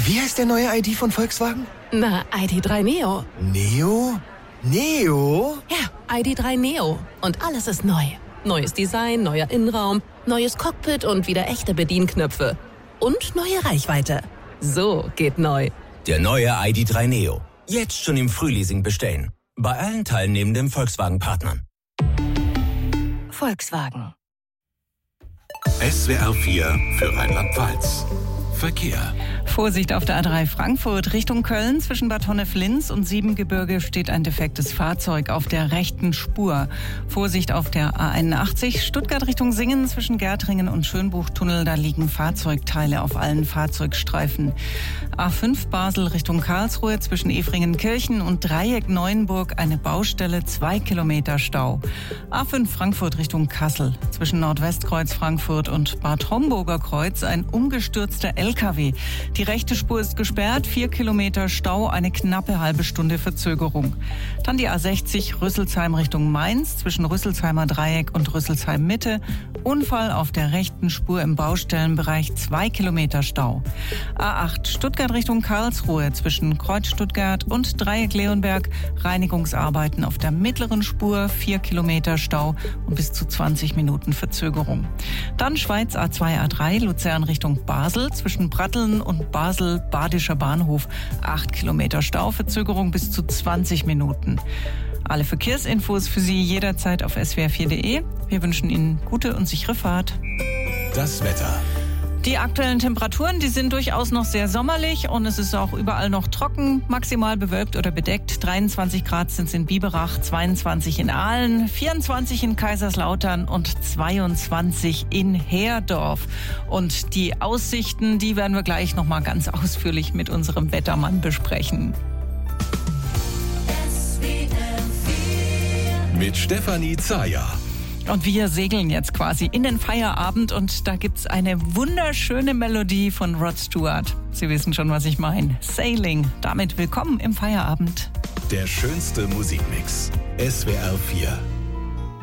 Wie heißt der neue ID von Volkswagen? Na, ID.3 Neo. Neo? Neo? Ja, ID.3 Neo. Und alles ist neu. Neues Design, neuer Innenraum, neues Cockpit und wieder echte Bedienknöpfe. Und neue Reichweite. So geht neu. Der neue ID.3 Neo. Jetzt schon im Frühleasing bestellen. Bei allen teilnehmenden Volkswagen-Partnern. Volkswagen. SWR 4 für Rheinland-Pfalz. Verkehr. Vorsicht auf der A3 Frankfurt Richtung Köln. Zwischen Bad Honnef-Linz und Siebengebirge steht ein defektes Fahrzeug auf der rechten Spur. Vorsicht auf der A81 Stuttgart Richtung Singen. Zwischen Gärtringen und Schönbuchtunnel, da liegen Fahrzeugteile auf allen Fahrzeugstreifen. A5 Basel Richtung Karlsruhe. Zwischen Efringen-Kirchen und Dreieck Neuenburg eine Baustelle, 2 Kilometer Stau. A5 Frankfurt Richtung Kassel. Zwischen Nordwestkreuz Frankfurt und Bad Homburger Kreuz ein umgestürzter LKW. Die rechte Spur ist gesperrt, 4 Kilometer Stau, eine knappe halbe Stunde Verzögerung. Dann die A60 Rüsselsheim Richtung Mainz, zwischen Rüsselsheimer Dreieck und Rüsselsheim Mitte. Unfall auf der rechten Spur im Baustellenbereich, 2 Kilometer Stau. A8 Stuttgart Richtung Karlsruhe, zwischen Kreuz Stuttgart und Dreieck Leonberg. Reinigungsarbeiten auf der mittleren Spur, 4 Kilometer Stau und bis zu 20 Minuten Verzögerung. Dann Schweiz A2 A3 Luzern Richtung Basel, zwischen Pratteln und Basel Badischer Bahnhof, 8 Kilometer Stau, Verzögerung bis zu 20 Minuten. Alle Verkehrsinfos für Sie jederzeit auf swr4.de. Wir wünschen Ihnen gute und sichere Fahrt. Das Wetter. Die aktuellen Temperaturen, die sind durchaus noch sehr sommerlich und es ist auch überall noch trocken, maximal bewölkt oder bedeckt. 23 Grad sind es in Biberach, 22 in Aalen, 24 in Kaiserslautern und 22 in Herdorf. Und die Aussichten, die werden wir gleich noch mal ganz ausführlich mit unserem Wettermann besprechen. Mit Stefanie Zayer. Und wir segeln jetzt quasi in den Feierabend und da gibt's eine wunderschöne Melodie von Rod Stewart. Sie wissen schon, was ich meine. Sailing. Damit willkommen im Feierabend. Der schönste Musikmix. SWR 4.